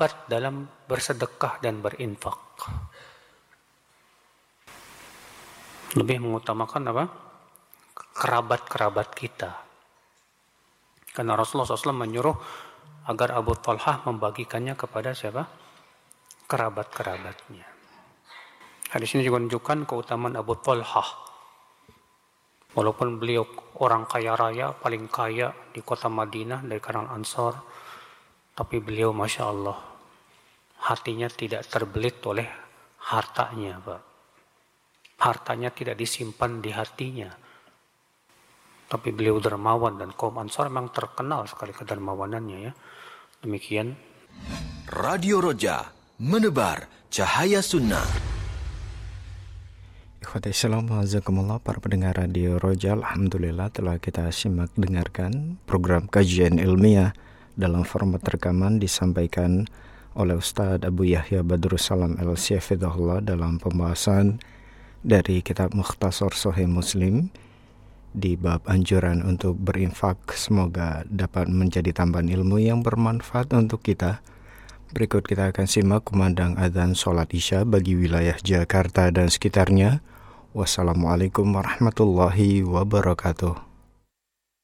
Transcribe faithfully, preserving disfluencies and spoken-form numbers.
hebat dalam bersedekah dan berinfak. Lebih mengutamakan apa? Kerabat-kerabat kita. Karena Rasulullah shallallahu alaihi wasallam menyuruh agar Abu Talhah membagikannya kepada siapa? Kerabat-kerabatnya. Hadis ini juga menunjukkan keutamaan Abu Talhah. Walaupun beliau orang kaya raya, paling kaya di kota Madinah dari kalangan Ansar, tapi beliau Masya Allah, hatinya tidak terbelit oleh hartanya, Pak. Hartanya tidak disimpan di hatinya. Tapi beliau dermawan, dan kaum Ansar memang terkenal sekali kedermawanannya ya. Demikian. Radio Roja, menebar cahaya sunnah. Ikhwati Islam, wajazakumullah, para pendengar Radio Roja, alhamdulillah telah kita simak dengarkan program kajian ilmiah dalam format rekaman disampaikan oleh Ustadz Abu Yahya Badrussalam Al-Syafidahullah dalam pembahasan dari kitab Mukhtasar Sahih Muslim di bab anjuran untuk berinfak. Semoga dapat menjadi tambahan ilmu yang bermanfaat untuk kita. Berikut kita akan simak kumandang adzan sholat isya bagi wilayah Jakarta dan sekitarnya. Wassalamualaikum warahmatullahi wabarakatuh.